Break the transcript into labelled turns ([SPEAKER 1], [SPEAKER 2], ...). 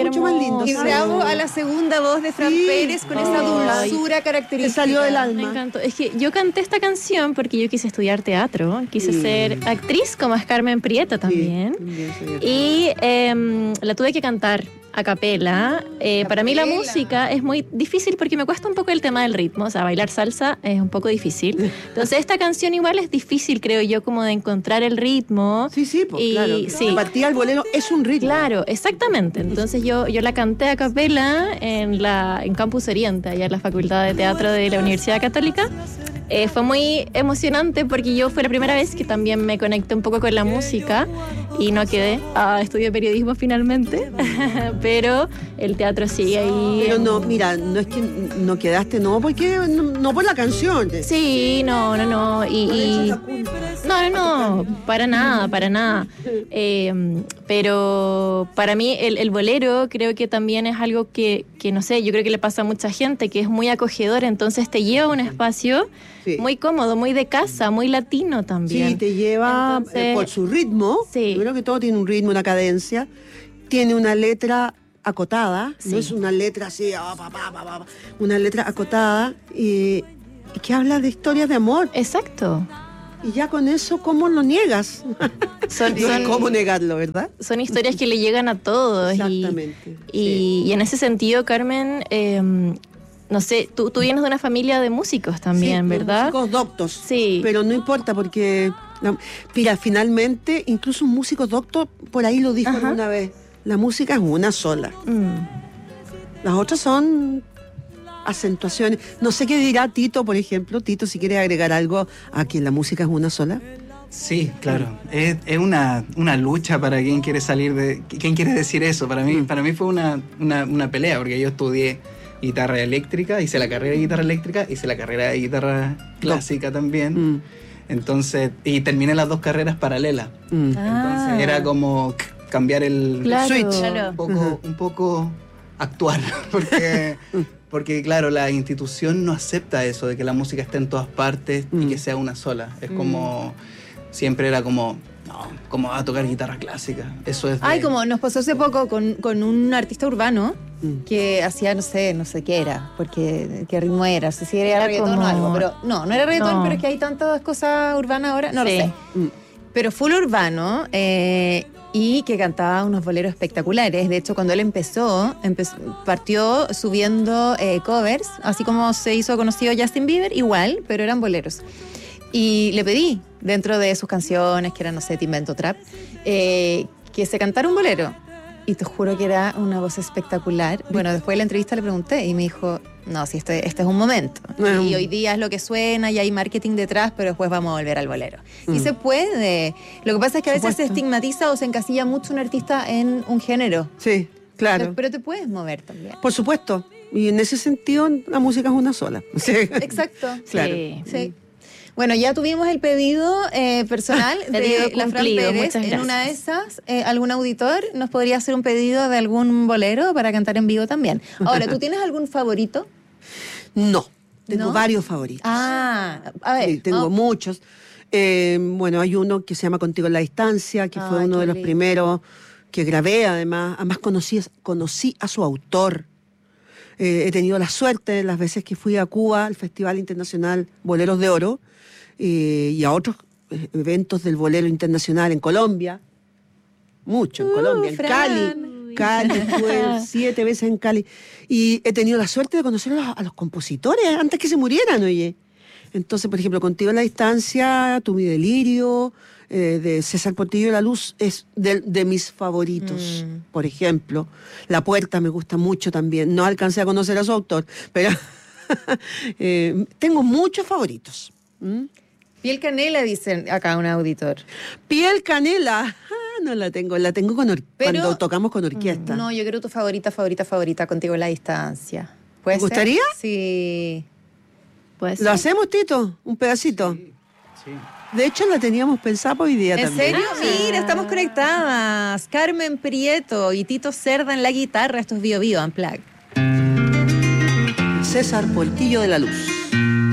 [SPEAKER 1] mucho más lindo.
[SPEAKER 2] Y bravo a la segunda voz de Fran Pérez con esa dulzura característica.
[SPEAKER 1] Te salió del alma.
[SPEAKER 3] Me encantó. Es que yo canté esta canción porque yo quise estudiar teatro, quise ser actriz como es Carmen Prieto también. Y la tuve que cantar a capela. Para mí la música es muy difícil porque me cuesta un poco el tema del ritmo, o sea, bailar salsa es un poco difícil. Entonces esta canción igual es difícil, creo yo, como de encontrar el ritmo.
[SPEAKER 1] Sí, pues claro.
[SPEAKER 3] Sí.
[SPEAKER 1] Partida al bolero es un ritmo.
[SPEAKER 3] Claro, exactamente. Entonces yo la canté a capela en Campus Oriente, allá en la Facultad de Teatro de la Universidad Católica. Fue muy emocionante porque yo fue la primera vez que también me conecté un poco con la música y no quedé. Estudié periodismo finalmente, pero el teatro sigue ahí.
[SPEAKER 1] Pero no, mira, no es que no quedaste, no, porque no por la canción.
[SPEAKER 3] Sí, no. No, para nada. Pero para mí el bolero creo que también es algo que no sé, yo creo que le pasa a mucha gente, que es muy acogedor, entonces te lleva a un espacio muy cómodo, muy de casa, muy latino también.
[SPEAKER 1] Sí, te lleva
[SPEAKER 3] entonces,
[SPEAKER 1] por su ritmo.
[SPEAKER 3] Sí.
[SPEAKER 1] Yo creo que todo tiene un ritmo, una cadencia. Tiene una letra acotada,
[SPEAKER 3] Sí.
[SPEAKER 1] no es una letra así, una letra acotada y que habla de historias de amor.
[SPEAKER 3] Exacto.
[SPEAKER 1] Y ya con eso, ¿cómo lo niegas? ¿Cómo negarlo, verdad?
[SPEAKER 3] Son historias que le llegan a todos.
[SPEAKER 1] Exactamente.
[SPEAKER 3] Y en ese sentido, Carmen, no sé, tú vienes de una familia de músicos también,
[SPEAKER 1] sí,
[SPEAKER 3] ¿verdad?
[SPEAKER 1] Músicos doctos.
[SPEAKER 3] Sí.
[SPEAKER 1] Pero no importa porque, mira, finalmente, incluso un músico doctor por ahí lo dijo alguna vez, la música es una sola. Las otras son acentuaciones. No sé qué dirá Tito, por ejemplo. Tito, si quiere agregar algo a que la música es una sola.
[SPEAKER 4] Sí, claro. Es una lucha para quien quiere salir de... ¿Quién quiere decir eso? Para mí fue una pelea, porque yo estudié guitarra eléctrica, hice la carrera de guitarra eléctrica, hice la carrera de guitarra clásica también. Entonces, y terminé las dos carreras paralelas. Entonces era como cambiar el switch, un poco actuar, porque claro, la institución no acepta eso de que la música esté en todas partes y que sea una sola. Es como, siempre era como, no, ¿cómo va a tocar guitarra clásica? Eso es
[SPEAKER 2] como nos pasó hace poco con un artista urbano que hacía, no sé qué era, porque qué ritmo era, no sé si era reggaetón
[SPEAKER 3] como...
[SPEAKER 2] o algo, pero no era reggaetón,
[SPEAKER 3] No.
[SPEAKER 2] pero es que hay tantas cosas urbanas ahora, no
[SPEAKER 3] Sí.
[SPEAKER 2] lo sé. Pero full urbano, y que cantaba unos boleros espectaculares. De hecho, cuando él partió subiendo covers, así como se hizo conocido Justin Bieber, igual, pero eran boleros. Y le pedí, dentro de sus canciones, que eran, no sé, Te Invento Trap, que se cantara un bolero. Y te juro que era una voz espectacular. Bueno, después de la entrevista le pregunté y me dijo, no, si este es un momento. Y hoy día es lo que suena y hay marketing detrás, pero después vamos a volver al bolero. Y se puede. Lo que pasa es que a veces se estigmatiza o se encasilla mucho un artista en un género.
[SPEAKER 1] Sí, claro.
[SPEAKER 2] Pero te puedes mover también.
[SPEAKER 1] Por supuesto. Y en ese sentido, la música es una sola.
[SPEAKER 2] Exacto.
[SPEAKER 1] Claro.
[SPEAKER 2] Sí. Bueno, ya tuvimos el pedido personal de la Fran Pérez. En una de esas, algún auditor nos podría hacer un pedido de algún bolero para cantar en vivo también. Ahora, ¿tú tienes algún favorito?
[SPEAKER 1] No, tengo
[SPEAKER 2] ¿No?
[SPEAKER 1] varios favoritos.
[SPEAKER 2] A ver.
[SPEAKER 1] Sí, tengo muchos. Bueno, hay uno que se llama Contigo en la Distancia, que fue uno de los primeros que grabé, además conocí a su autor. He tenido la suerte las veces que fui a Cuba, al Festival Internacional Boleros de Oro, y a otros eventos del bolero internacional en Colombia, mucho en Colombia, en Cali, fue 7 veces en Cali, y he tenido la suerte de conocer a los compositores antes que se murieran, oye. Entonces, por ejemplo, Contigo en la Distancia, Tu Mi Delirio, de César Portillo de la Luz, es de mis favoritos. Por ejemplo, La Puerta me gusta mucho también. No alcancé a conocer a su autor, pero tengo muchos favoritos.
[SPEAKER 2] Piel Canela, dicen acá un auditor.
[SPEAKER 1] Piel Canela, no la tengo cuando tocamos con orquesta.
[SPEAKER 2] No, yo creo tu favorita, Contigo en la Distancia. ¿Puede
[SPEAKER 1] ¿Te gustaría?
[SPEAKER 2] ser? Sí.
[SPEAKER 3] Pues
[SPEAKER 1] ¿Lo hacemos, Tito? ¿Un pedacito?
[SPEAKER 4] Sí.
[SPEAKER 1] De hecho, la teníamos pensada para hoy día también.
[SPEAKER 2] ¿En serio? Mira, estamos conectadas. Carmen Prieto y Tito Cerda en la guitarra. Esto es Bio Bio Unplugged.
[SPEAKER 1] César Portillo de la Luz.